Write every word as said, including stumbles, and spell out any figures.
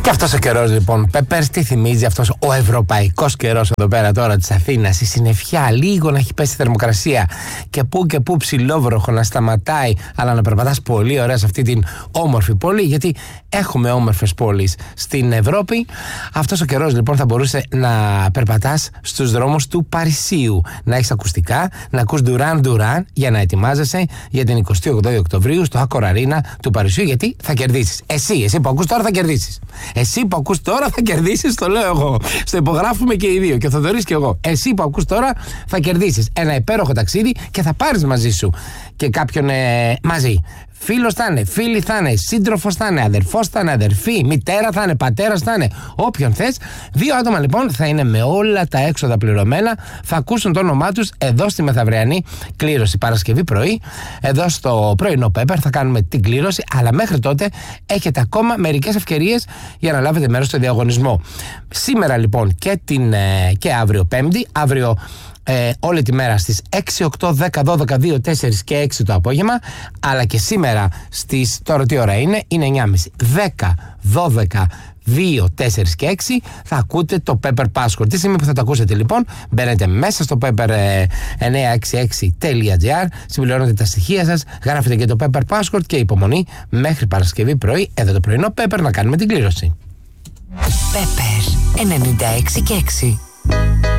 Και αυτός ο καιρός λοιπόν, Πέπερς, τι θυμίζει αυτός ο ευρωπαϊκός καιρός εδώ πέρα τώρα της Αθήνας? Η συννεφιά, λίγο να έχει πέσει η θερμοκρασία και που και που ψηλόβροχο να σταματάει, αλλά να περπατάς πολύ ωραία σε αυτή την όμορφη πόλη, γιατί έχουμε όμορφες πόλεις στην Ευρώπη. Αυτός ο καιρός λοιπόν θα μπορούσε να περπατάς στους δρόμους του Παρισίου, να έχεις ακουστικά, να ακούς Duran Duran για να ετοιμάζεσαι για την εικοστή όγδοη Οκτωβρίου στο Accor Arena του Παρισιού, γιατί θα κερδίσεις. Εσύ, εσύ που ακούς τώρα θα κερδίσεις. Εσύ που ακούς τώρα θα κερδίσεις, το λέω εγώ. Στο υπογράφουμε και οι δύο, και ο Θοδωρής και εγώ. Εσύ που ακούς τώρα θα κερδίσεις ένα υπέροχο ταξίδι και θα πάρεις μαζί σου και κάποιον ε, μαζί. Φίλος θα είναι, φίλοι θα είναι, σύντροφος θα είναι, αδερφός θα είναι, αδερφή, μητέρα θα είναι, πατέρας θα είναι, όποιον θες. Δύο άτομα λοιπόν θα είναι με όλα τα έξοδα πληρωμένα, θα ακούσουν το όνομά τους εδώ στη μεθαυριανή κλήρωση. Παρασκευή πρωί, εδώ στο πρωινό Πέπερ θα κάνουμε την κλήρωση, αλλά μέχρι τότε έχετε ακόμα μερικές ευκαιρίες για να λάβετε μέρος στο διαγωνισμό. Σήμερα λοιπόν και, την, και αύριο Πέμπτη, αύριο Ε, όλη τη μέρα στις έξι, οκτώ, δέκα, δώδεκα, δύο, τέσσερα και έξι το απόγευμα, αλλά και σήμερα στις, τώρα τι ώρα είναι, είναι εννιά και μισή, δέκα, δώδεκα, δύο, τέσσερα και έξι θα ακούτε το Pepper Passport. Τι στιγμή που θα το ακούσετε λοιπόν, μπαίνετε μέσα στο pepper εννιακόσια εξήντα έξι τελεία τζι άρ, συμπληρώνετε τα στοιχεία σας, γράφετε και το Pepper Passport και υπομονή μέχρι Παρασκευή πρωί, εδώ το πρωινό Pepper, να κάνουμε την κλήρωση. Pepper ενενήντα έξι και έξι.